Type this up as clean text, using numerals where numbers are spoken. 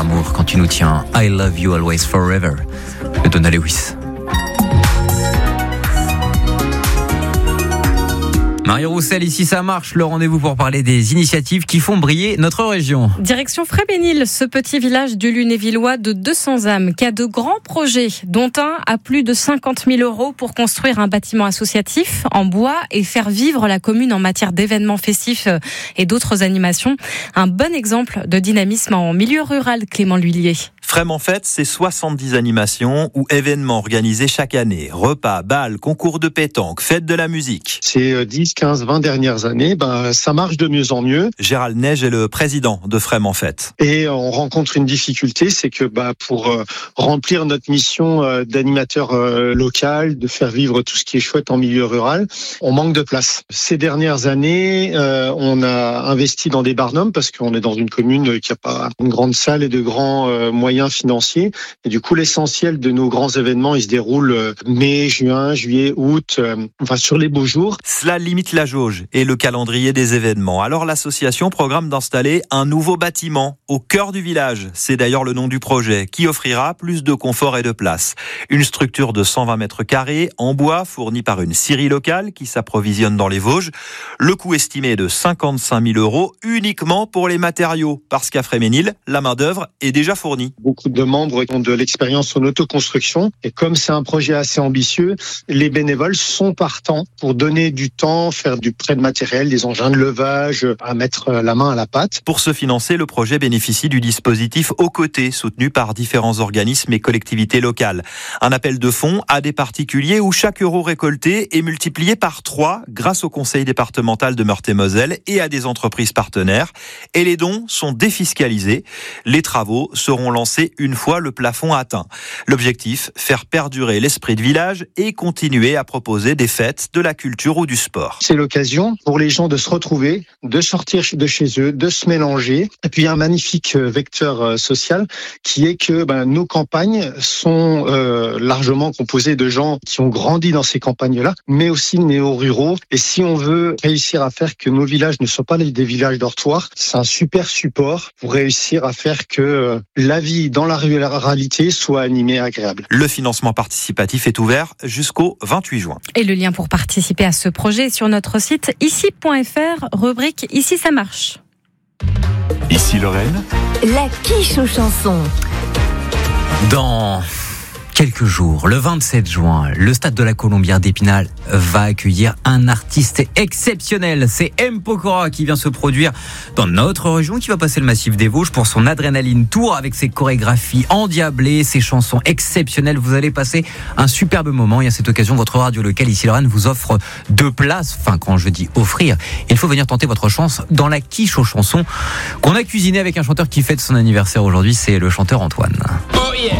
amour quand tu nous tiens. I love you always forever de Donna Lewis. Marie Roussel, ici ça marche, le rendez-vous pour parler des initiatives qui font briller notre région. Direction Fréménil, ce petit village du Lunévillois de 200 âmes qui a de grands projets, dont un à plus de 50 000 € pour construire un bâtiment associatif en bois et faire vivre la commune en matière d'événements festifs et d'autres animations. Un bon exemple de dynamisme en milieu rural, Clément L'Huillier. Frém'en Fête, c'est 70 animations ou événements organisés chaque année. Repas, bals, concours de pétanque, fête de la musique. Ces 10, 15, 20 dernières années, ça marche de mieux en mieux. Gérald Neige est le président de Frém'en Fête. Et on rencontre une difficulté, c'est que pour remplir notre mission d'animateur local, de faire vivre tout ce qui est chouette en milieu rural, on manque de place. Ces dernières années, on a investi dans des barnums parce qu'on est dans une commune qui n'a pas une grande salle et de grands moyens financiers. Et du coup, l'essentiel de nos grands événements, ils se déroulent mai, juin, juillet, août, sur les beaux jours. Cela limite la jauge et le calendrier des événements. Alors l'association programme d'installer un nouveau bâtiment au cœur du village. C'est d'ailleurs le nom du projet, qui offrira plus de confort et de place. Une structure de 120 mètres carrés en bois fournie par une scierie locale qui s'approvisionne dans les Vosges. Le coût estimé est de 55 000 € uniquement pour les matériaux, parce qu'à Fréménil, la main-d'œuvre est déjà fournie. Beaucoup de membres ont de l'expérience en autoconstruction et comme c'est un projet assez ambitieux, les bénévoles sont partants pour donner du temps, faire du prêt de matériel, des engins de levage, à mettre la main à la pâte. Pour se financer, le projet bénéficie du dispositif Aux Côtés, soutenu par différents organismes et collectivités locales. Un appel de fonds à des particuliers où chaque euro récolté est multiplié par 3 grâce au conseil départemental de Meurthe-et-Moselle et à des entreprises partenaires. Et les dons sont défiscalisés. Les travaux seront lancés une fois le plafond atteint. L'objectif, faire perdurer l'esprit de village et continuer à proposer des fêtes, de la culture ou du sport. C'est l'occasion pour les gens de se retrouver, de sortir de chez eux, de se mélanger. Et puis, il y a un magnifique vecteur social qui est que nos campagnes sont largement composées de gens qui ont grandi dans ces campagnes-là, mais aussi néo-ruraux. Et si on veut réussir à faire que nos villages ne soient pas des villages dortoirs, c'est un super support pour réussir à faire que la vie dans la ruralité soit animée et agréable. Le financement participatif est ouvert jusqu'au 28 juin. Et le lien pour participer à ce projet est sur notre site ici.fr, rubrique Ici ça marche. Ici Lorraine, la quiche aux chansons. Dans quelques jours, le 27 juin, le stade de la Colombière d'Épinal va accueillir un artiste exceptionnel. C'est M. Pokora qui vient se produire dans notre région, qui va passer le massif des Vosges pour son Adrénaline Tour avec ses chorégraphies endiablées, ses chansons exceptionnelles. Vous allez passer un superbe moment et à cette occasion, votre radio locale ici Lorraine vous offre 2 places. Enfin, quand je dis offrir, il faut venir tenter votre chance dans la quiche aux chansons qu'on a cuisinée avec un chanteur qui fête son anniversaire aujourd'hui. C'est le chanteur Antoine. Oh yeah.